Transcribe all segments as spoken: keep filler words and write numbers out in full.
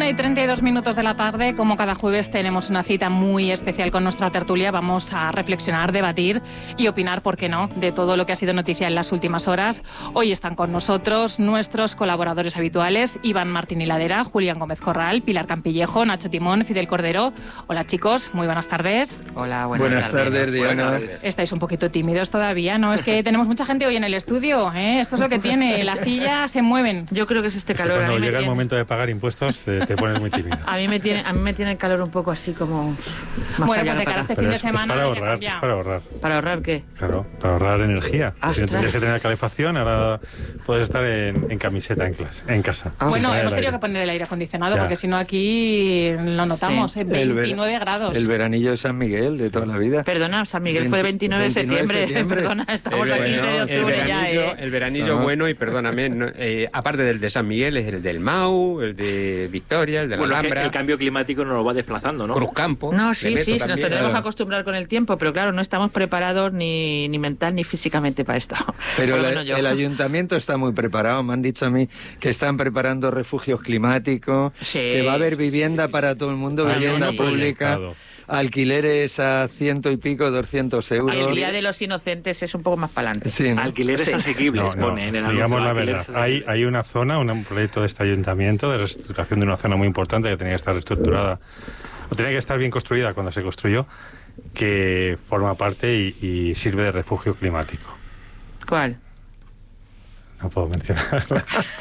una y treinta y dos minutos de la tarde, como cada jueves tenemos una cita muy especial con nuestra tertulia. Vamos a reflexionar, debatir y opinar, ¿por qué no?, de todo lo que ha sido noticia en las últimas horas. Hoy están con nosotros nuestros colaboradores habituales, Iván Martín Hiladera, Julián Gómez Corral, Pilar Campillejo, Nacho Timón, Fidel Cordero. Hola chicos, muy buenas tardes. Hola, buenas, buenas tardes. tardes Diana. Buenas tardes. Estáis un poquito tímidos todavía, ¿no? Es que tenemos mucha gente hoy en el estudio, ¿eh? Esto es lo que tiene, las sillas se mueven. Yo creo que es este es que calor. Cuando a mí llega me el tiene... momento de pagar impuestos, te, te pones muy tímido. A mí me tiene, a mí me tiene el calor un poco así como... Bueno, pues de cara a este fin de es, semana... es para ahorrar, es para ahorrar. ¿Para ahorrar qué? Claro, para ahorrar energía. Si no tienes que tener calefacción, ahora puedes estar en, en camiseta en clase, en casa. Ah, bueno, hemos tenido que poner el aire acondicionado, ya. Porque si no aquí lo notamos, sí. veintinueve el grados. El veranillo de San Miguel de toda la vida. Perdona, San Miguel fue el veintinueve de septiembre. septiembre. Perdona, estamos a quince de octubre el ya. Eh. El veranillo no. bueno, y perdóname, no, eh, aparte del de San Miguel, es el del Mau, el de Victoria, el de la bueno, Alhambra. El cambio climático nos lo va desplazando, ¿no? Cruzcampo. No, sí, sí, también, nos tendremos que ¿no? acostumbrar con el tiempo, pero claro, no estamos preparados ni, ni mental ni físicamente para esto. Pero la, el ayuntamiento está muy preparado. Me han dicho a mí que están preparando refugios climáticos, sí, que va a haber vivienda sí, sí, para todo el mundo, ah, vivienda no, pública. Alquileres a ciento y pico, doscientos euros. El Día de los Inocentes es un poco más para adelante. Sí, ¿no? Alquileres sí. asequibles, no, no, pone en el digamos la verdad. Asequibles. Hay, hay una zona, un proyecto de este ayuntamiento de reestructuración de una zona muy importante que tenía que estar reestructurada, o tenía que estar bien construida cuando se construyó, que forma parte y, y sirve de refugio climático. ¿Cuál? No puedo mencionarlo.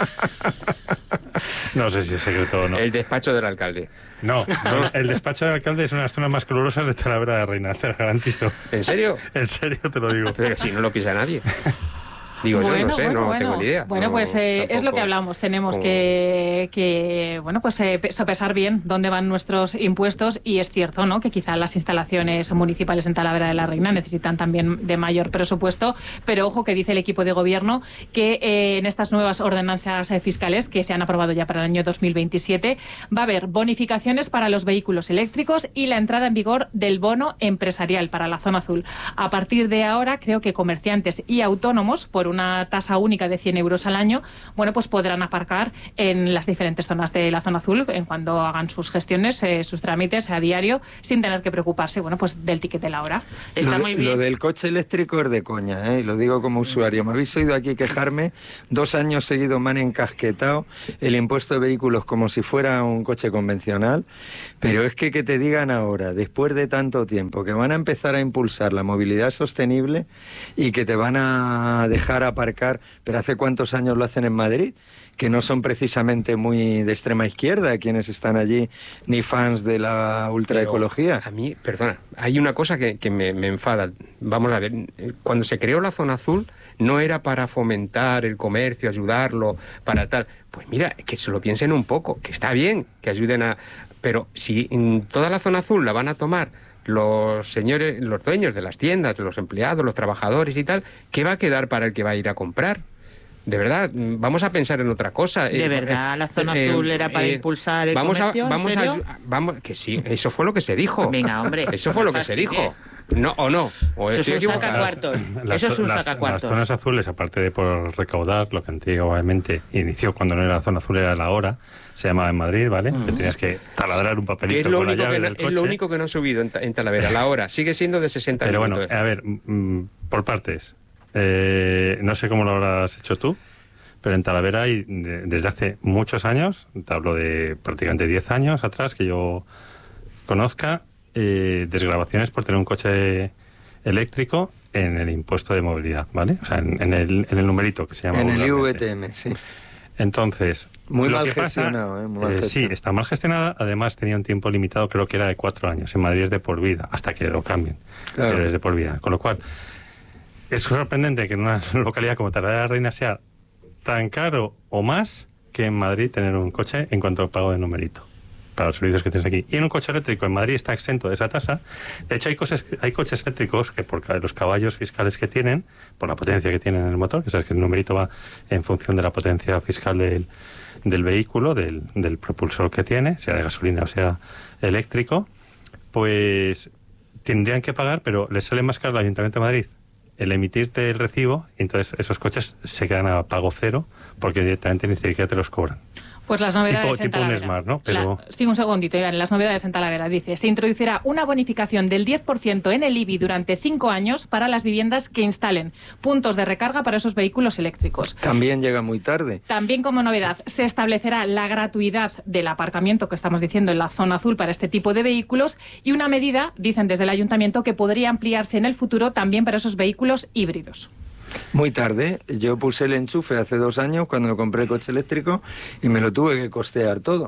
No sé si es secreto o no. El despacho del alcalde. No, no, el despacho del alcalde es una de las zonas más calurosas de Talavera de Reina, te lo garantizo. ¿En serio? En serio te lo digo. Pero si no lo pisa nadie. Digo, bueno, yo no sé, bueno, no bueno. tengo ni idea. Bueno, no, pues eh, tampoco, es lo que hablamos. Tenemos como... que, que, bueno, pues eh, sopesar bien dónde van nuestros impuestos, y es cierto, ¿no?, que quizá las instalaciones municipales en Talavera de la Reina necesitan también de mayor presupuesto, pero ojo que dice el equipo de gobierno que eh, en estas nuevas ordenanzas eh, fiscales que se han aprobado ya para el año dos mil veintisiete va a haber bonificaciones para los vehículos eléctricos y la entrada en vigor del bono empresarial para la zona azul. A partir de ahora, creo que comerciantes y autónomos, por un una tasa única de cien euros al año, bueno, pues podrán aparcar en las diferentes zonas de la zona azul en cuando hagan sus gestiones, eh, sus trámites a diario, sin tener que preocuparse, bueno, pues del ticket de la hora. Está lo, muy bien. Lo del coche eléctrico es de coña, ¿eh? Y lo digo como usuario. Me habéis oído aquí quejarme, dos años seguidos me han encasquetado el impuesto de vehículos como si fuera un coche convencional, pero es que que te digan ahora, después de tanto tiempo, que van a empezar a impulsar la movilidad sostenible y que te van a dejar aparcar, pero ¿hace cuántos años lo hacen en Madrid? Que no son precisamente muy de extrema izquierda quienes están allí, ni fans de la ultraecología. Pero a mí, perdona, hay una cosa que, que me, me enfada. Vamos a ver, cuando se creó la zona azul no era para fomentar el comercio, ayudarlo, para tal. Pues mira, que se lo piensen un poco, que está bien que ayuden a... Pero si en toda la zona azul la van a tomar los señores, los dueños de las tiendas, los empleados, los trabajadores y tal, ¿qué va a quedar para el que va a ir a comprar? De verdad, vamos a pensar en otra cosa. De eh, verdad, la zona eh, azul era para eh, impulsar el vamos comercio, a, vamos ¿en serio? A, vamos, que sí, eso fue lo que se dijo. Venga, hombre. Eso fue lo que se dijo. No, o no. O eso es un sacacuartos. Eso es un sacacuartos. Las zonas azules, aparte de por recaudar, lo que antiguamente inició cuando no era la zona azul, era la hora, se llamaba en Madrid, ¿vale? Uh-huh. Que tenías que taladrar un papelito con la llave no, del coche. Es lo único que no ha subido en, en Talavera. La hora sigue siendo de sesenta Pero minutos. Pero bueno, a ver, mm, por partes. Eh, no sé cómo lo habrás hecho tú, pero en Talavera hay, de, desde hace muchos años, te hablo de prácticamente diez años atrás, que yo conozca, eh, desgravaciones por tener un coche eléctrico en el impuesto de movilidad, ¿vale? O sea, en, en, el, en el numerito que se llama... En el I V T M, sí. Entonces... Muy mal gestionado, ¿eh? Muy mal eh, gestionado. Sí, está mal gestionada. Además, tenía un tiempo limitado, creo que era de cuatro años. En Madrid es de por vida, hasta que lo cambien. Claro. Pero es de por vida. Con lo cual, es sorprendente que en una localidad como Talavera de la Reina sea tan caro o más que en Madrid tener un coche en cuanto al pago de numerito para los servicios que tienes aquí. Y en un coche eléctrico en Madrid está exento de esa tasa. De hecho, hay, cosas, hay coches eléctricos que por los caballos fiscales que tienen, por la potencia que tienen en el motor, que sabes que el numerito va en función de la potencia fiscal del, del vehículo, del, del propulsor que tiene, sea de gasolina o sea eléctrico, pues tendrían que pagar, pero les sale más caro al Ayuntamiento de Madrid el emitirte el recibo, y entonces esos coches se quedan a pago cero porque directamente ni siquiera te los cobran. O Pues las novedades tipo, en tipo Talavera. un Smart, ¿no? Pero... La, sí, un segundito, Iván, las novedades en Talavera. Dice, se introducirá una bonificación del diez por ciento en el I B I durante cinco años para las viviendas que instalen puntos de recarga para esos vehículos eléctricos. También llega muy tarde. También como novedad, se establecerá la gratuidad del aparcamiento que estamos diciendo en la zona azul para este tipo de vehículos y una medida, dicen desde el ayuntamiento, que podría ampliarse en el futuro también para esos vehículos híbridos. Muy tarde. Yo puse el enchufe hace dos años cuando me compré el coche eléctrico y me lo tuve que costear todo.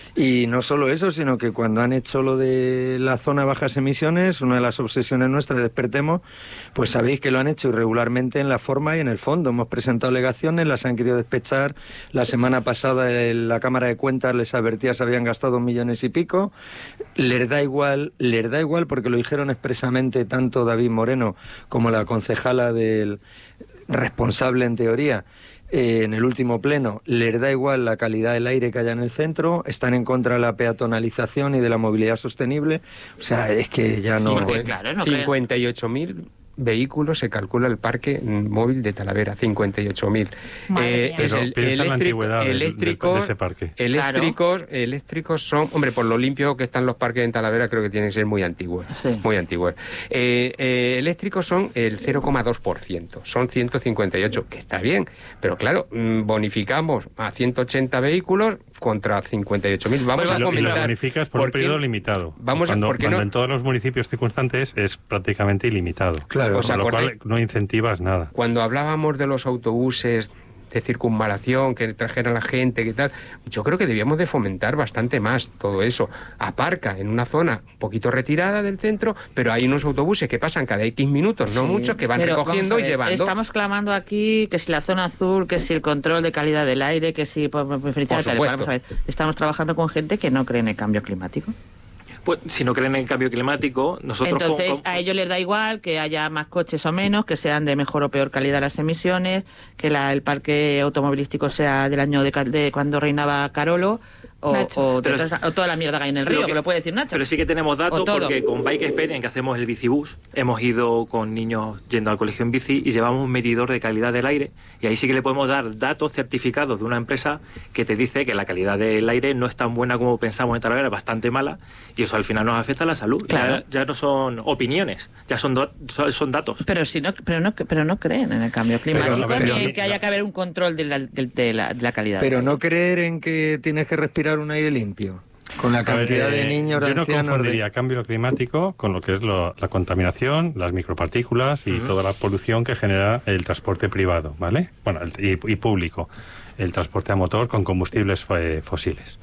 Y no solo eso, sino que cuando han hecho lo de la zona bajas emisiones, una de las obsesiones nuestras de Despertemos, pues sabéis que lo han hecho irregularmente en la forma y en el fondo. Hemos presentado alegaciones, las han querido despechar. La semana pasada en la Cámara de Cuentas les advertía se habían gastado millones y pico. Les da igual, les da igual porque lo dijeron expresamente tanto David Moreno como la concejala del responsable en teoría eh, en el último pleno, les da igual la calidad del aire que haya en el centro, están en contra de la peatonalización y de la movilidad sostenible. O sea, es que ya no... Sí, porque, claro, no cincuenta y ocho mil vehículos se calcula el parque móvil de Talavera, cincuenta y ocho mil. Eh, es el, piensa en la antigüedad eléctricos, de, de ese parque. Eléctricos, claro. eléctricos son, hombre, por lo limpio que están los parques en Talavera, creo que tienen que ser muy antiguos. Sí. Muy antiguos. Eh, eh, eléctricos son el cero coma dos por ciento, son ciento cincuenta y ocho, que está bien, pero claro, bonificamos a ciento ochenta vehículos contra cincuenta y ocho mil. Vamos pues a lo, comentar. Y lo bonificas por un periodo limitado. Vamos cuando, a, porque cuando no, en todos los municipios circunstantes es prácticamente ilimitado. Claro, o sea, con lo cual no incentivas nada. Cuando hablábamos de los autobuses de circunvalación, que trajeran la gente, que tal, yo creo que debíamos de fomentar bastante más todo eso. Aparca en una zona un poquito retirada del centro, pero hay unos autobuses que pasan cada X minutos, no sí, muchos, que van pero, recogiendo y llevando. Estamos clamando aquí que si la zona azul, que si el control de calidad del aire, que si... Por, por, por, por vamos a ver, estamos trabajando con gente que no cree en el cambio climático. Pues si no creen en el cambio climático, nosotros... Entonces, con, con... a ellos les da igual que haya más coches o menos, que sean de mejor o peor calidad las emisiones, que la, el parque automovilístico sea del año de, de cuando reinaba Carolo, o, o, pero, toda, o toda la mierda que hay en el río, que, que lo puede decir Nacho. Pero sí que tenemos datos, porque con Bike Experience, que hacemos el bicibús, hemos ido con niños yendo al colegio en bici y llevamos un medidor de calidad del aire, y ahí sí que le podemos dar datos certificados de una empresa que te dice que la calidad del aire no es tan buena como pensamos en Talavera, es bastante mala, y eso al final nos afecta a la salud. Claro. Ya, ya no son opiniones, ya son, do, son datos. Pero si no, pero no, pero no creen en el cambio climático, pero, pero, ni en que haya que haber un control de la, de, de la, de la calidad. Pero no creer en que tienes que respirar un aire limpio. Con la cantidad ver, eh, de niños, de yo ancianos... no confundiría de... cambio climático con lo que es lo, la contaminación, las micropartículas y uh-huh. toda la polución que genera el transporte privado, ¿vale? Bueno, el, y, y público. El transporte a motor con combustibles eh, fósiles.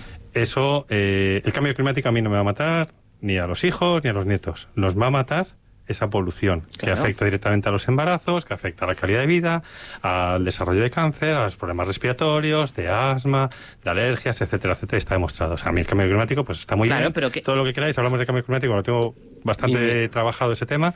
Eso, eh, el cambio climático a mí no me va a matar, ni a los hijos, ni a los nietos. Nos va a matar esa polución, claro, que afecta directamente a los embarazos, que afecta a la calidad de vida, al desarrollo de cáncer, a los problemas respiratorios, de asma, de alergias, etcétera, etcétera, está demostrado. O sea, a mí el cambio climático pues está muy claro, bien. Pero que... Todo lo que queráis, hablamos de cambio climático, lo tengo bastante me... trabajado ese tema,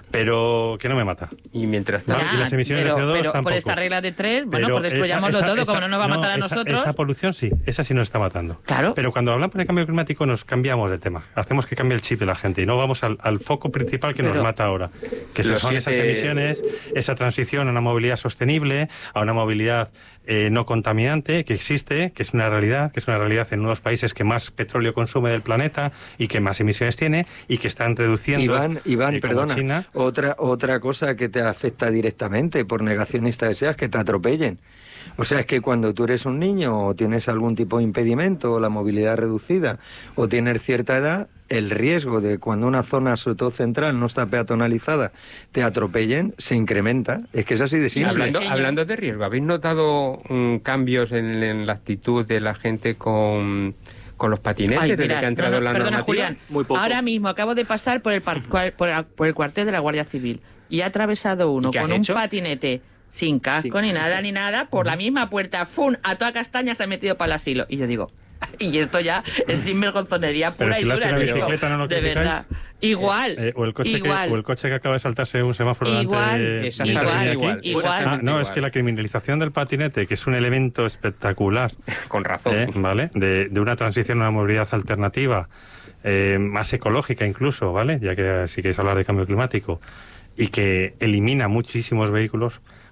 pero que no me mata. Y mientras tanto... Ya, y las emisiones pero, de C O dos pero tampoco. Por esta regla de tres, bueno, pero pues descollámoslo todo, esa, como no nos va a matar no, a esa, nosotros... Esa polución sí, esa sí nos está matando. Claro. Pero cuando hablamos de cambio climático nos cambiamos de tema. Hacemos que cambie el chip de la gente y no vamos al, al foco principal que pero... nos mata ahora. Que son siete... esas emisiones, esa transición a una movilidad sostenible, a una movilidad eh, no contaminante, que existe, que es una realidad, que es una realidad en unos países que más petróleo consume del planeta y que más emisiones tiene y que están reduciendo... Iván, Iván eh, perdona, China. otra, otra cosa que te afecta directamente, por negacionista que seas, que te atropellen. O sea, es que cuando tú eres un niño o tienes algún tipo de impedimento o la movilidad reducida o tienes cierta edad, el riesgo de cuando una zona, sobre todo central, no está peatonalizada, te atropellen, se incrementa. Es que es así de simple. Hablando, hablando de riesgo, ¿habéis notado um, cambios en, en la actitud de la gente con... con los patinetes? Ay, desde mirad, que ha entrado no, no, la perdona, normativa? Julián, muy poco. Ahora mismo acabo de pasar por el, par, por, el, por el cuartel de la Guardia Civil y ha atravesado uno con un hecho? patinete sin casco, sí. ni nada, ni nada, por la misma puerta, ¡fum!, a toda castaña se ha metido para el asilo. Y yo digo, y esto ya es sinvergonzonería pura si y dura. La bicicleta, ¿no lo de verdad. Igual, eh, o, el coche igual. Que, o el coche que acaba de saltarse un semáforo igual, delante igual, igual, igual. Ah, no, igual. Es que la criminalización del patinete, que es un elemento espectacular, con razón, eh, ¿vale? De, de una transición a una movilidad alternativa, eh, más ecológica incluso, ¿vale? Ya que si queréis hablar de cambio climático, y que elimina muchísimos vehículos,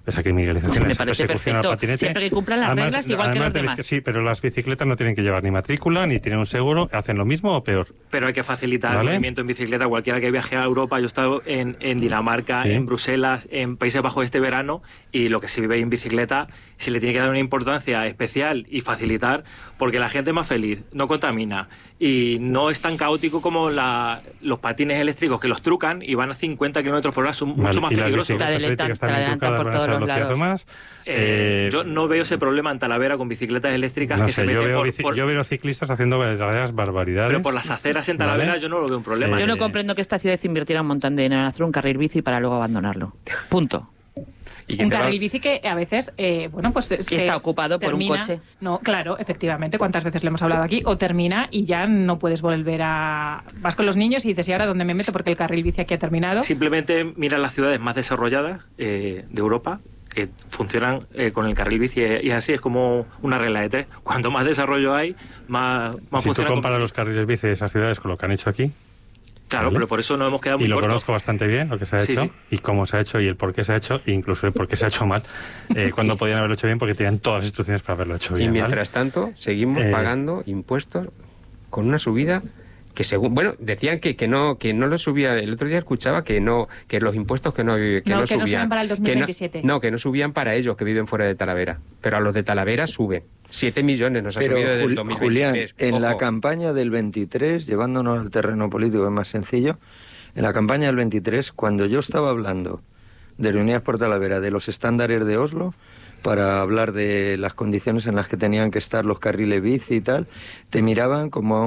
esa criminalización, me esa parece persecución perfecto. al patinete. Siempre que cumplan las Además, reglas igual que los de, demás. Sí, pero las bicicletas no tienen que llevar ni matrícula, ni tienen un seguro, ¿hacen lo mismo o peor? Pero hay que facilitar ¿Vale? el movimiento en bicicleta. Cualquiera que viaje a Europa, yo he estado en, en Dinamarca, sí. en Bruselas, en Países Bajos este verano, y lo que se vive en bicicleta se le tiene que dar una importancia especial y facilitar, porque la gente es más feliz, no contamina, y no es tan caótico como la, los patines eléctricos, que los trucan y van a cincuenta kilómetros por hora, son vale. mucho más ¿Y peligrosos. Te adelantan, te adelantan por todos los lados. Más? Eh, eh, yo no veo ese problema en Talavera con bicicletas eléctricas no que sé, se meten yo veo, por, bici, por... yo veo ciclistas haciendo verdaderas barbaridades. Pero por las aceras en Talavera ¿vale? yo no lo veo un problema. Eh, yo no comprendo que esta ciudad invirtiera un montón de dinero en hacer un carril bici para luego abandonarlo. Punto. ¿Y un carril va? bici que a veces, eh, bueno, pues se, está ocupado termina, por un coche. No, claro, efectivamente, cuántas veces le hemos hablado aquí, o termina y ya no puedes volver a... Vas con los niños y dices, ¿y ahora dónde me meto? Porque el carril bici aquí ha terminado. Simplemente mira las ciudades más desarrolladas eh, de Europa, que funcionan eh, con el carril bici, y así es como una regla de tres. Cuanto más desarrollo hay, más, más si funciona. Si tú comparas con... los carriles bici de esas ciudades con lo que han hecho aquí... Claro, ¿vale? Pero por eso nos hemos quedado muy Y lo cortos. conozco bastante bien, lo que se ha hecho, sí, sí. y cómo se ha hecho, y el por qué se ha hecho, e incluso el por qué se ha hecho mal, eh, cuando podían haberlo hecho bien, porque tenían todas las instrucciones para haberlo hecho bien. Y mientras ¿vale? tanto, seguimos eh... pagando impuestos con una subida que según... Bueno, decían que, que no que no lo subía... El otro día escuchaba que no que los impuestos que no, que no, no que subían... no suben para el dos mil veintisiete. Que no, no, que no subían para ellos, que viven fuera de Talavera. Pero a los de Talavera suben. Siete millones nos ha Pero, subido desde Jul el dos mil veintitrés. Julián, en Ojo. la campaña del veintitrés, llevándonos al terreno político es más sencillo, en la campaña del veintitrés, cuando yo estaba hablando de Reunidas por Talavera, de los estándares de Oslo, para hablar de las condiciones en las que tenían que estar los carriles bici y tal, te miraban como a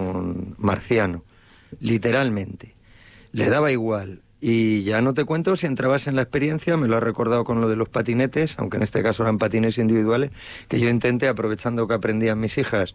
un marciano, literalmente. Les daba igual. Y ya no te cuento si entrabas en la experiencia, me lo has recordado con lo de los patinetes, aunque en este caso eran patines individuales, que yo intenté, aprovechando que aprendían mis hijas,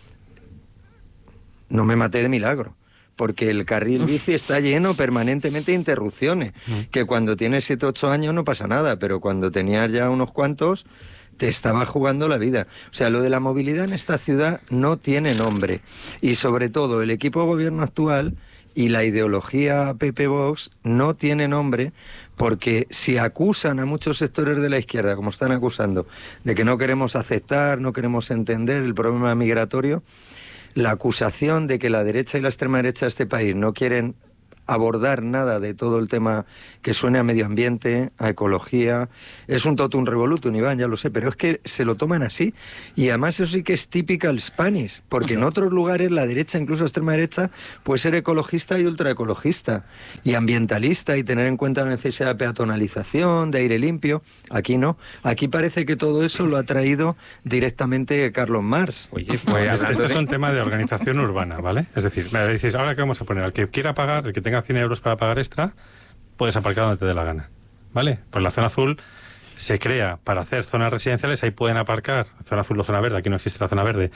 no me maté de milagro, porque el carril bici está lleno permanentemente de interrupciones, que cuando tienes siete o ocho años no pasa nada, pero cuando tenías ya unos cuantos te estaba jugando la vida. O sea, lo de la movilidad en esta ciudad no tiene nombre. Y sobre todo el equipo de gobierno actual y la ideología P P Vox no tiene nombre, porque si acusan a muchos sectores de la izquierda, como están acusando, de que no queremos aceptar, no queremos entender el problema migratorio, la acusación de que la derecha y la extrema derecha de este país no quieren abordar nada de todo el tema que suene a medio ambiente, a ecología, es un totum revolutum, Iván, ya lo sé, pero es que se lo toman así, y además eso sí que es typical Spanish, porque en otros lugares la derecha, incluso la extrema derecha, puede ser ecologista y ultraecologista, y ambientalista, y tener en cuenta la necesidad de peatonalización, de aire limpio. Aquí no, aquí parece que todo eso lo ha traído directamente Carlos Marx. Oye, pues esto es un tema de organización urbana, ¿vale? Es decir, me dices, ahora que vamos a poner, al que quiera pagar, el que tenga cien euros para pagar extra, puedes aparcar donde te dé la gana, ¿vale? Pues la zona azul se crea para hacer zonas residenciales, ahí pueden aparcar, zona azul o zona verde, aquí no existe la zona verde,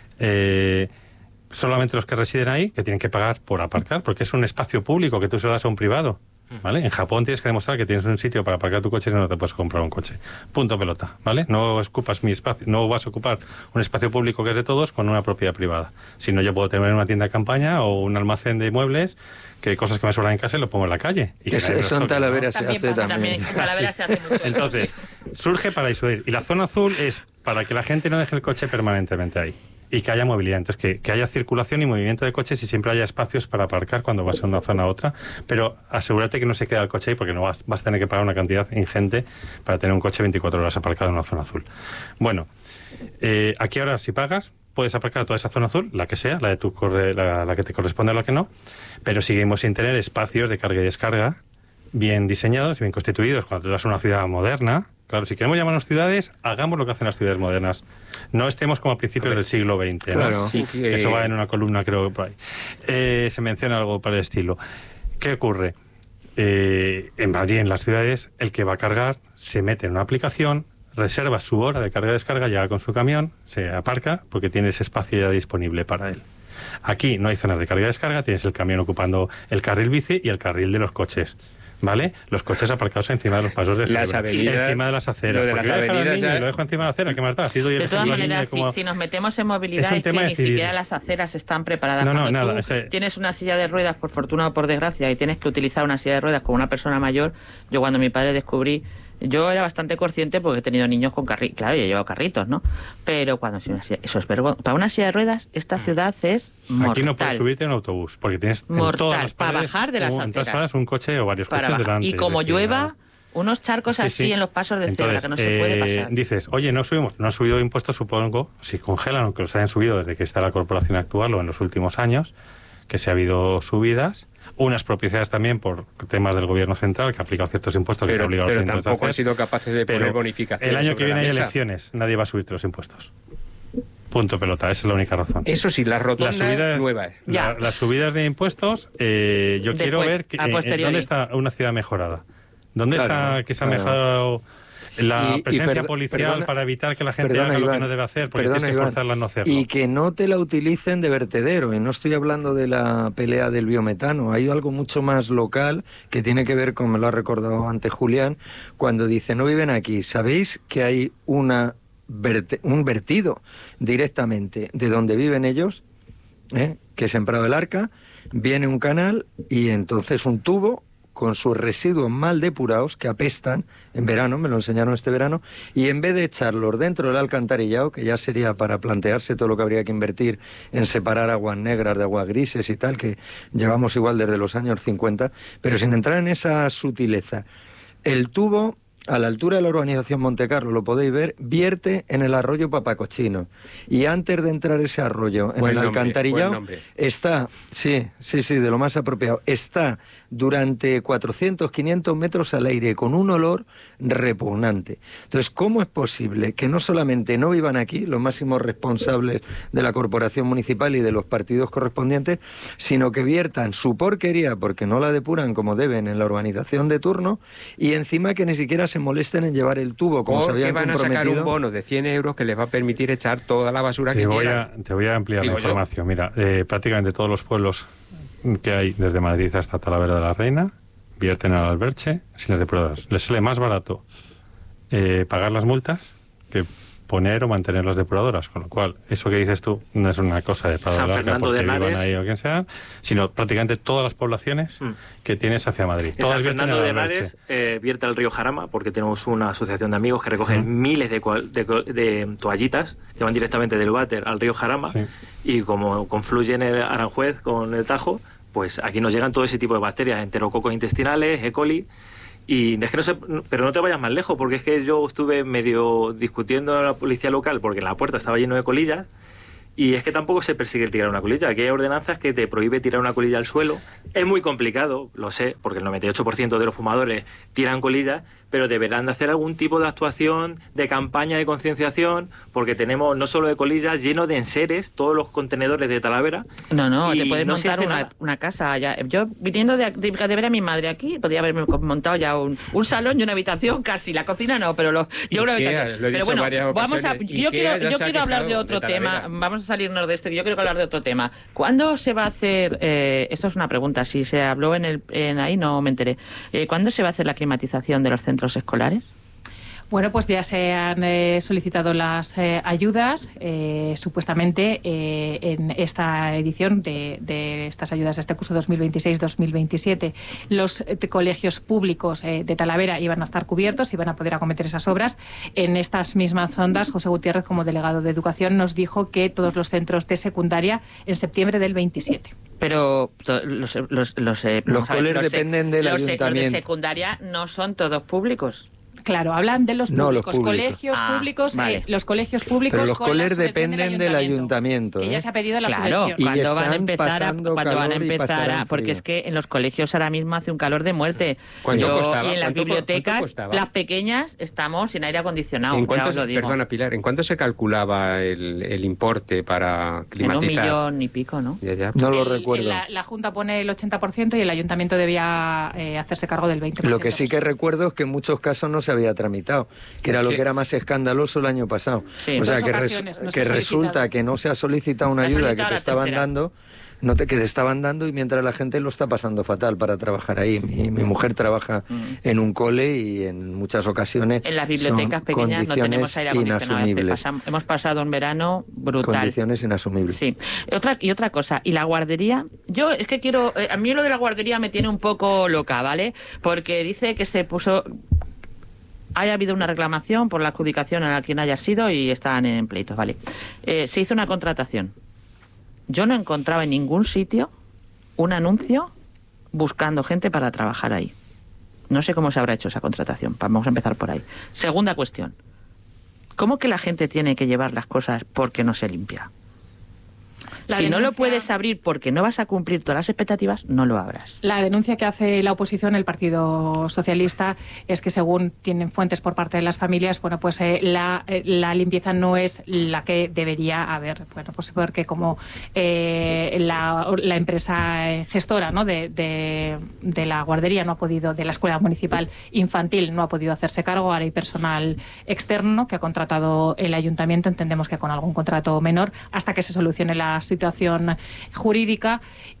eh, solamente los que residen ahí, que tienen que pagar por aparcar, porque es un espacio público que tú se lo das a un privado, ¿vale? En Japón tienes que demostrar que tienes un sitio para aparcar tu coche y no te puedes comprar un coche. Punto pelota, ¿vale? No ocupas mi espacio, no vas a ocupar un espacio público que es de todos con una propiedad privada. Si no, yo puedo tener una tienda de campaña o un almacén de muebles, que cosas que me sobran en casa y lo pongo en la calle. Y que eso eso en Talavera, ¿no? se también hace pasa, también. también. En Talavera sí. se hace mucho. Entonces, surge para disuadir. Y la zona azul es para que la gente no deje el coche permanentemente ahí. Y que haya movilidad, entonces que, que haya circulación y movimiento de coches y siempre haya espacios para aparcar cuando vas de una zona a otra, pero asegúrate que no se queda el coche ahí porque no vas, vas a tener que pagar una cantidad ingente para tener un coche veinticuatro horas aparcado en una zona azul. Bueno, eh, aquí ahora si pagas puedes aparcar toda esa zona azul, la que sea, la de tu corre, la, la que te corresponde o la que no, pero seguimos sin tener espacios de carga y descarga bien diseñados y bien constituidos. Cuando tú vas a una ciudad moderna, claro, si queremos llamarnos ciudades, hagamos lo que hacen las ciudades modernas. No estemos como a principios a del siglo veinte, ¿no? Claro. Sí, que eso va en una columna, creo, por ahí. Eh, se menciona algo para el estilo. ¿Qué ocurre? Eh, en Madrid, en las ciudades, el que va a cargar se mete en una aplicación, reserva su hora de carga y descarga, llega con su camión, se aparca, porque tiene ese espacio ya disponible para él. Aquí no hay zonas de carga y descarga, tienes el camión ocupando el carril bici y el carril de los coches. ¿Vale? Los coches aparcados encima de los pasos de las avenidas, encima de las aceras. Lo de las avenidas ya... y lo dejo encima de la acera, ¿qué más da? Si de todas maneras, si, si nos metemos en movilidad, es, es que ni decidir. siquiera las aceras están preparadas. No, no, Cuando nada, tú ese... tienes una silla de ruedas, por fortuna o por desgracia, y tienes que utilizar una silla de ruedas con una persona mayor. Yo cuando mi padre descubrí Yo era bastante consciente porque he tenido niños con carritos, claro, yo he llevado carritos, ¿no? Pero cuando eso es vergonzoso. Para una silla de ruedas, esta ciudad es mortal. Aquí no puedes subirte en autobús, porque tienes mortal, en todas las paredes, para bajar de las un, aceras. en todas paradas un coche o varios para coches bajar. delante. Y como decir, llueva, ¿no? unos charcos sí, así sí. en los pasos de Entonces, cebra que no se eh, puede pasar. Dices, oye, no subimos, no han subido impuestos, supongo, si congelan, aunque los hayan subido desde que está la corporación actual o en los últimos años, que se ha habido subidas, unas propiciadas también por temas del gobierno central que ha aplicado ciertos impuestos pero, que te obligan a los pero ayuntamientos a tampoco hacer. han sido capaces de poner Pero bonificaciones. el año sobre que viene la hay mesa. elecciones, nadie va a subirte los impuestos. Punto pelota, esa es la única razón. Eso sí, las rotondas Las subidas, nuevas. la- las subidas de impuestos, eh, yo Después, quiero ver que, a eh, posteriori. dónde está una ciudad mejorada. ¿Dónde Claro, está que se ha claro. mejorado la Y- y presencia perdo- policial perdona- para evitar que la gente Perdona, haga lo Iván, que no debe hacer? Porque perdona, tienes que Iván. forzarla a no hacerlo. Y que no te la utilicen de vertedero. Y no estoy hablando de la pelea del biometano. Hay algo mucho más local que tiene que ver con, me lo ha recordado antes Julián, cuando dice, no viven aquí. ¿Sabéis que hay una verte- un vertido directamente de donde viven ellos? ¿Eh? Que es en Prado del Arca. Viene un canal y entonces un tubo con sus residuos mal depurados que apestan en verano, me lo enseñaron este verano, y en vez de echarlos dentro del alcantarillado, que ya sería para plantearse todo lo que habría que invertir en separar aguas negras de aguas grises y tal, que llevamos igual desde los años cincuenta, pero sin entrar en esa sutileza, el tubo, a la altura de la urbanización Montecarlo, lo podéis ver, vierte en el arroyo Papacochino. Y antes de entrar ese arroyo en Buen el nombre, alcantarillado, buen nombre. está, sí, sí, sí, de lo más apropiado, está durante cuatrocientos, quinientos metros al aire con un olor repugnante. Entonces, ¿cómo es posible que no solamente no vivan aquí los máximos responsables de la corporación municipal y de los partidos correspondientes, sino que viertan su porquería porque no la depuran como deben en la urbanización de turno y encima que ni siquiera se molesten en llevar el tubo como se Porque habían van a sacar comprometido? un bono de cien euros que les va a permitir echar toda la basura Te que voy, quieran. a, te voy a ampliar Digo la yo. información. Mira, eh, prácticamente todos los pueblos que hay desde Madrid hasta Talavera de la Reina vierten al alberche sin las depuradoras. Les sale más barato eh, pagar las multas que poner o mantener las depuradoras, con lo cual eso que dices tú no es una cosa de Prado San del Arca Fernando porque de vivan Henares. ahí o quien sea, sino prácticamente todas las poblaciones Mm. que tienes hacia Madrid. En Todas San vierten Fernando al de alberche. Henares eh, vierte al río Jarama, porque tenemos una asociación de amigos que recogen Ujú. miles de, cual- de, co- de toallitas que van directamente del váter al río Jarama, Sí. y como confluyen el Aranjuez con el Tajo, pues aquí nos llegan todo ese tipo de bacterias, enterococos intestinales, E. coli. Y es que no sé, pero no te vayas más lejos, porque es que yo estuve medio discutiendo a la policía local porque en la puerta estaba lleno de colillas. Y es que tampoco se persigue el tirar una colilla. Aquí hay ordenanzas que te prohíbe tirar una colilla al suelo. Es muy complicado, lo sé, porque el noventa y ocho por ciento de los fumadores tiran colillas, pero deberán de hacer algún tipo de actuación, de campaña de concienciación, porque tenemos no solo de colillas, lleno de enseres, todos los contenedores de Talavera. No, no, y te puedes no se montar hace una, nada. una casa allá. Yo, viniendo de, de, de ver a mi madre aquí, podía haberme montado ya un, un salón y una habitación casi. La cocina no, pero lo, yo una Ikea, habitación. lo he Pero dicho bueno, en varias vamos a, ocasiones. yo Ikea quiero, ya yo se ha quiero hablar de quejado otro de tema. Talavera. Vamos a salirnos de esto, que yo quiero hablar de otro tema. ¿Cuándo se va a hacer, eh, esto es una pregunta, si se habló en el en ahí no me enteré, eh, ¿cuándo se va a hacer la climatización de los centros escolares? Bueno, pues ya se han eh, solicitado las eh, ayudas, eh, supuestamente eh, en esta edición de, de estas ayudas de este curso dos mil veintiséis dos mil veintisiete. Los eh, colegios públicos eh, de Talavera iban a estar cubiertos y van a poder acometer esas obras. En estas mismas ondas, José Gutiérrez, como delegado de Educación, nos dijo que todos los centros de secundaria en septiembre del veintisiete. Pero to- los los los, eh, Los vamos a ver, coles los sec- dependen del los sec- ayuntamiento. Los de secundaria no son todos públicos. Claro, hablan de los No, los públicos, públicos. colegios Ah, públicos, vale. eh, los colegios públicos Pero los con la coles subvención dependen del ayuntamiento, que ¿eh? ya se ha pedido la Claro, subvención. Y cuando van a están empezar a, pasando cuando van a calor y empezar pasarán a, porque frío. es que en los colegios ahora mismo hace un calor de muerte. ¿Cuánto Yo- costaba? y en las ¿Cuánto co- bibliotecas, cuánto costaba? las pequeñas, estamos sin aire acondicionado. ¿En ya cuánto os se, lo digo. perdona, Pilar, ¿en cuánto se calculaba el, el importe para En un climatizar? millón y pico, ¿no? Ya, ya. No lo El- recuerdo. La, la Junta pone el ochenta por ciento y el Ayuntamiento debía eh, hacerse cargo del veinte por ciento. Lo que sí que recuerdo es que en muchos casos no se había tramitado, que era Es lo que- que era más escandaloso el año pasado. Sí. O sea, Dos que, res- ocasiones no se que ha solicitado. resulta que no se ha solicitado una Se ha ayuda que solicitado te la estaban tercera. dando, no te, que te estaban dando y mientras la gente lo está pasando fatal para trabajar ahí. Mi, mi mujer trabaja en un cole y en muchas ocasiones En las bibliotecas son pequeñas no tenemos condiciones aire acondicionado. inasumibles. Pasam- hemos pasado un verano brutal. Condiciones inasumibles. Sí. Otra, y otra cosa, y la guardería, yo es que quiero, eh, a mí lo de la guardería me tiene un poco loca, ¿vale? Porque dice que se puso... haya habido una reclamación por la adjudicación a quien haya sido y están en pleitos, vale. Eh, se hizo una contratación. Yo no encontraba en ningún sitio un anuncio buscando gente para trabajar ahí. No sé cómo se habrá hecho esa contratación. Vamos a empezar por ahí. Segunda cuestión. ¿Cómo que la gente tiene que llevar las cosas porque no se limpia? La si denuncia... no lo puedes abrir porque no vas a cumplir todas las expectativas, no lo abras. La denuncia que hace la oposición, el Partido Socialista, es que según tienen fuentes por parte de las familias, bueno, pues eh, la, eh, la limpieza no es la que debería haber. Bueno, pues porque como eh, la, la empresa gestora, ¿no?, de, de, de la guardería no ha podido, de la escuela municipal infantil no ha podido hacerse cargo, ahora hay personal externo que ha contratado el ayuntamiento, entendemos que con algún contrato menor, hasta que se solucione la situación jurídica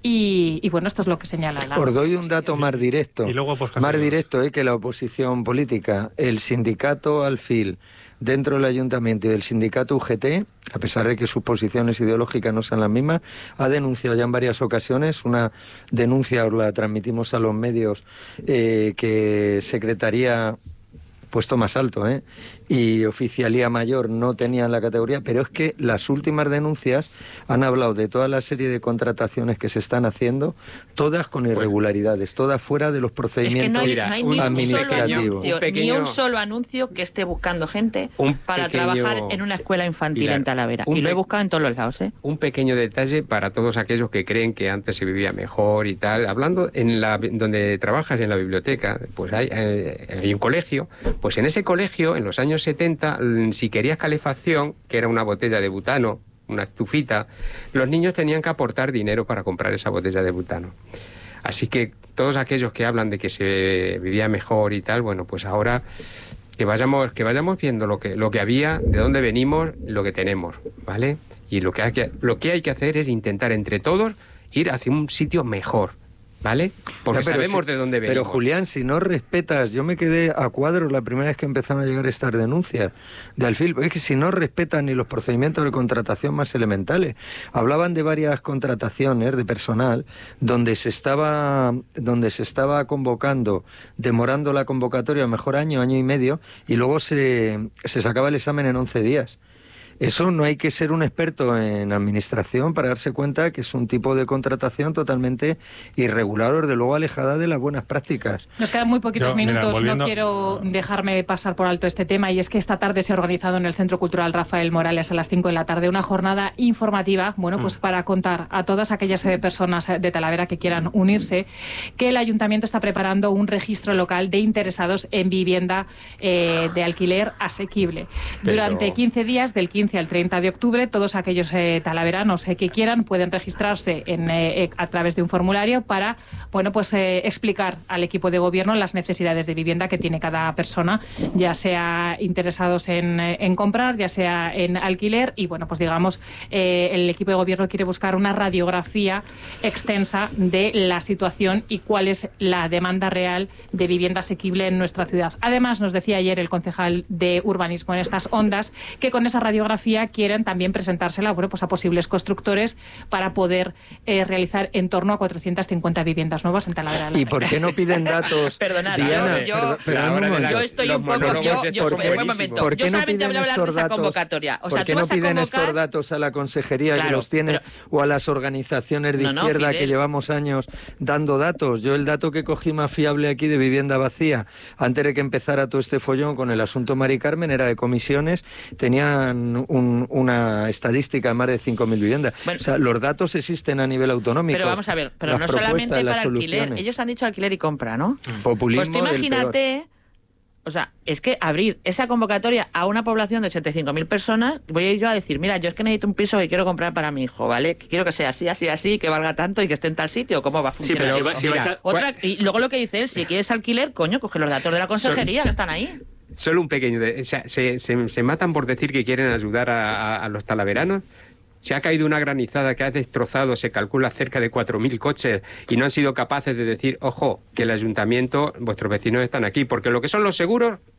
y, y bueno, esto es lo que señala la... Os doy un dato más directo, y luego, pues, más directo eh, que la oposición política. El sindicato Alfil dentro del ayuntamiento y del sindicato U G T, a pesar de que sus posiciones ideológicas no sean las mismas, ha denunciado ya en varias ocasiones, una denuncia os la transmitimos a los medios, eh, que Secretaría, puesto más alto, ¿eh?, y Oficialía Mayor no tenían la categoría, pero es que las últimas denuncias han hablado de toda la serie de contrataciones que se están haciendo, todas con irregularidades, todas fuera de los procedimientos es que no hay, no hay administrativos. Ni un, pequeño, ni un solo anuncio que esté buscando gente para pequeño, trabajar en una escuela infantil Pilar, en Talavera. Y lo he buscado en todos los lados, ¿eh? Un pequeño detalle para todos aquellos que creen que antes se vivía mejor y tal. Hablando en la donde trabajas, en la biblioteca, pues hay, eh, hay un colegio, pues en ese colegio, en los años setenta, si querías calefacción, que era una botella de butano, una estufita, los niños tenían que aportar dinero para comprar esa botella de butano. Así que todos aquellos que hablan de que se vivía mejor y tal, bueno, pues ahora que vayamos, que vayamos viendo lo que, lo que había, de dónde venimos, lo que tenemos, ¿vale? Y lo que hay que, lo que hay que hacer es intentar entre todos ir hacia un sitio mejor, ¿vale? Porque ya, sabemos si, de dónde venimos. Pero Julián, si no respetas, yo me quedé a cuadros la primera vez que empezaron a llegar estas denuncias de Alfil, es que si no respetan ni los procedimientos de contratación más elementales. Hablaban de varias contrataciones de personal donde se estaba donde se estaba convocando, demorando la convocatoria a mejor año, año y medio, y luego se, se sacaba el examen en once días. Eso no hay que ser un experto en administración para darse cuenta que es un tipo de contratación totalmente irregular o desde luego alejada de las buenas prácticas. Nos quedan muy poquitos Yo, minutos, mira, volviendo... no quiero dejarme pasar por alto este tema, y es que esta tarde se ha organizado en el Centro Cultural Rafael Morales a las cinco de la tarde una jornada informativa, bueno, pues mm. para contar a todas aquellas personas de Talavera que quieran unirse que el Ayuntamiento está preparando un registro local de interesados en vivienda eh, de alquiler asequible. Pero... Durante quince días, del quince al treinta de octubre, todos aquellos eh, talaveranos eh, que quieran pueden registrarse en, eh, a través de un formulario para, bueno, pues eh, explicar al equipo de gobierno las necesidades de vivienda que tiene cada persona, ya sea interesados en, en comprar, ya sea en alquiler, y bueno, pues digamos, eh, el equipo de gobierno quiere buscar una radiografía extensa de la situación y cuál es la demanda real de vivienda asequible en nuestra ciudad. Además, nos decía ayer el concejal de urbanismo en estas ondas que con esa radiografía quieren también presentársela, bueno, pues a posibles constructores para poder eh, realizar en torno a cuatrocientas cincuenta viviendas nuevas en Talavera. ¿Y por qué no piden datos? Perdonad, Diana, yo, perdón, perdón, yo, yo estoy un poco... Yo, yo, ¿por qué, un momento, ¿por qué yo no solamente piden hablaba estos de esa datos, convocatoria. O sea, ¿por qué tú no vas a piden convocar... estos datos a la consejería claro, que los tiene, pero... o a las organizaciones de no, no, izquierda Fidel. que llevamos años dando datos? Yo el dato que cogí más fiable aquí de vivienda vacía, antes de que empezara todo este follón con el asunto Mari Carmen, era de comisiones, tenían un, una estadística de más de cinco mil viviendas. Bueno, o sea, los datos existen a nivel autonómico. Pero vamos a ver, pero no solamente para alquiler. Ellos han dicho alquiler y compra, ¿no? Populismo. Pues tú imagínate, o sea, es que abrir esa convocatoria a una población de ochenta y cinco mil personas, voy a ir yo a decir, mira, yo es que necesito un piso que quiero comprar para mi hijo, ¿vale? Que quiero que sea así, así, así, que valga tanto y que esté en tal sitio. ¿Cómo va a funcionar sí, pero eso? Si va, si Mira, a... Otra, y luego lo que dice él, si quieres alquiler, coño, coge los datos de la consejería que están ahí. Solo un pequeño... De, o sea, se, se, se matan por decir que quieren ayudar a, a, a los talaveranos. Se ha caído una granizada que ha destrozado, se calcula, cerca de cuatro mil coches y no han sido capaces de decir, ojo, que el ayuntamiento, vuestros vecinos están aquí, porque lo que son los seguros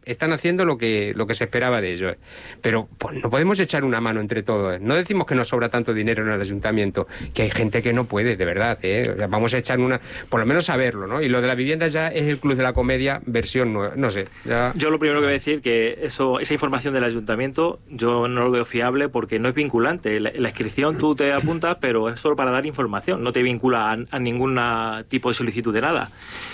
están haciendo lo que, lo que se esperaba de ellos. Pero pues, no podemos echar una mano entre todos. No decimos que nos sobra tanto dinero en el ayuntamiento, que hay gente que no puede, de verdad. ¿eh? O sea, vamos a echar una... Por lo menos saberlo, ¿no? Y lo de la vivienda ya es el Club de la Comedia versión nueva. No sé. Ya... Yo lo primero que voy a decir que eso, esa información del ayuntamiento yo no lo veo fiable porque no es vinculante. La, la inscripción tú te apuntas, pero es solo para dar información. No te vincula a, a ningún tipo de solicitud de nada.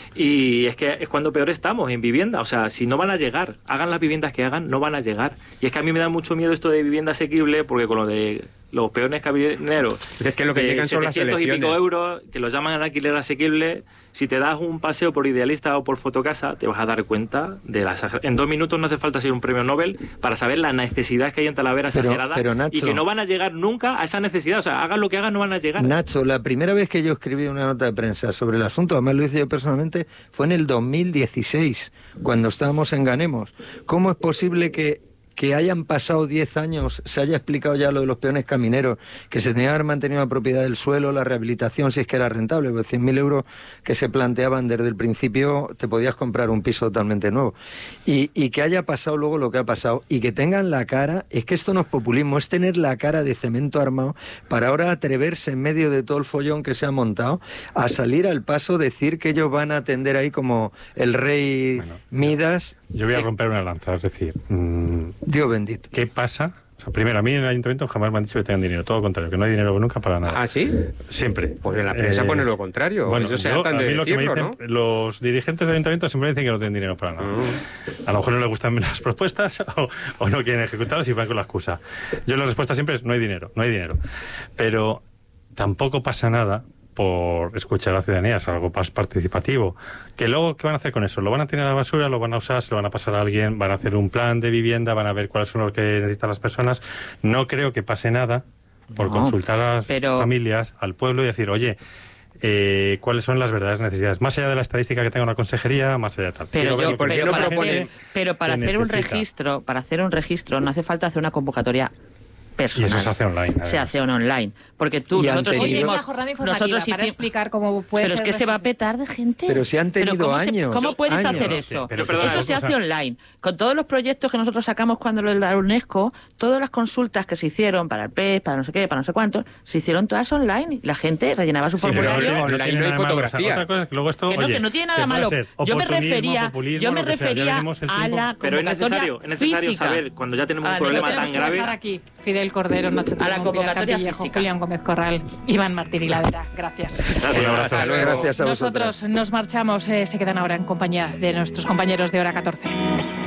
Y es que es cuando peor estamos en vivienda. O sea, si no van a llegar, hagan las viviendas que hagan, no van a llegar. Y es que a mí me da mucho miedo esto de vivienda asequible, porque con lo de los peones cabineros, es que lo que llegan son las elecciones. y pico euros, que los llaman alquiler asequible, si te das un paseo por Idealista o por Fotocasa, te vas a dar cuenta de las... En dos minutos no hace falta ser un premio Nobel para saber la necesidad que hay en Talavera exagerada, pero, pero Nacho, y que no van a llegar nunca a esa necesidad. O sea, hagan lo que hagan, no van a llegar. Nacho, la primera vez que yo escribí una nota de prensa sobre el asunto, además lo hice yo personalmente, fue en el dos mil dieciséis, cuando estábamos en Ganemos. ¿Cómo es posible que que hayan pasado diez años, se haya explicado ya lo de los peones camineros, que se tenía que haber mantenido la propiedad del suelo, la rehabilitación, si es que era rentable, porque cien mil euros que se planteaban desde el principio, te podías comprar un piso totalmente nuevo. Y, y que haya pasado luego lo que ha pasado, y que tengan la cara, es que esto no es populismo, es tener la cara de cemento armado para ahora atreverse en medio de todo el follón que se ha montado, a salir al paso, decir que ellos van a atender ahí como el rey bueno, Midas. Yo voy a romper una lanza, es decir... Mmm, Dios bendito. ¿Qué pasa? O sea, primero, a mí en el ayuntamiento jamás me han dicho que tengan dinero, todo lo contrario, que no hay dinero nunca para nada. ¿Ah, sí? Siempre. Pues en la prensa eh, pone lo contrario. Bueno, ellos se yo, hartan de a mí lo decirlo, que me dicen, ¿no? Los dirigentes del ayuntamiento siempre dicen que no tienen dinero para nada. Uh. A lo mejor no les gustan las propuestas o, o no quieren ejecutarlas y van con la excusa. Yo la respuesta siempre es no hay dinero, no hay dinero. Pero tampoco pasa nada por escuchar a la ciudadanía, es algo más participativo. Que luego, ¿qué van a hacer con eso? ¿Lo van a tirar a la basura? ¿Lo van a usar? ¿Se lo van a pasar a alguien? ¿Van a hacer un plan de vivienda? ¿Van a ver cuáles son los que necesitan las personas? No creo que pase nada por no, consultar a las pero... familias, al pueblo y decir, oye, eh, ¿cuáles son las verdaderas necesidades? Más allá de la estadística que tenga una consejería, más allá de tal. Pero, yo, pero, no para, hacer, pero para hacer un registro, para hacer un registro no hace falta hacer una convocatoria personal. Y eso se hace online. Además. Se hace online. Porque tú, nosotros hicimos... hicimos... una jornada informativa para explicar cómo puede Pero ser... es que se va a petar de gente. Pero si han tenido ¿cómo años. Se, ¿Cómo puedes años. hacer eso? Pero, pero, eso se hace online. Con todos los proyectos que nosotros sacamos cuando lo de la UNESCO, todas las consultas que se hicieron para el P E S, para no sé qué, para no sé cuántos, se hicieron todas online. La gente rellenaba su sí, formulario. No, online no hay fotografía. Otra cosa es que luego esto, que no, oye, que no tiene nada malo. Yo me refería, yo me refería a la Pero es necesario, es necesario saber, cuando ya tenemos un problema tan grave... aquí, Fidel Cordero, Nacho a la convocatoria Viejo, Julián Gómez Corral, Iván Martín y Ladera. Gracias. Gracias, Hasta luego. Gracias a Nosotros vosotras. nos marchamos, eh, se quedan ahora en compañía de nuestros compañeros de Hora catorce.